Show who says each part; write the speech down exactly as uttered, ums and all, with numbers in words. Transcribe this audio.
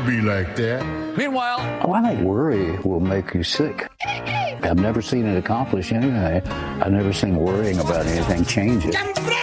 Speaker 1: be like that.
Speaker 2: Meanwhile,
Speaker 3: oh, I think worry will make you sick. I've never seen it accomplish anything. I've never seen worrying about anything change it.